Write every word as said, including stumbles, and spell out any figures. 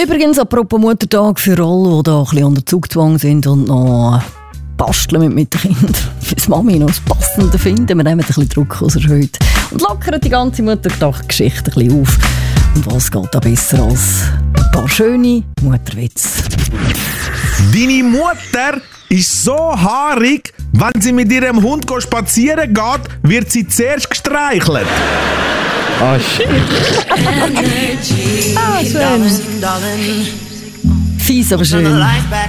Übrigens, apropos Muttertag für alle, die da ein bisschen unter Zugzwang sind und noch basteln mit, mit den Kindern. Für die Mami noch das Passende finden. Wir nehmen ein bisschen Druck aus der heute und lockern die ganze Muttertag-Geschichte ein bisschen auf. Und was geht da besser als ein paar schöne Mutterwitze? Deine Mutter ist so haarig, wenn sie mit ihrem Hund spazieren geht, wird sie zuerst gestreichelt. Ah, shit. Ah, schön. Fies, aber schön.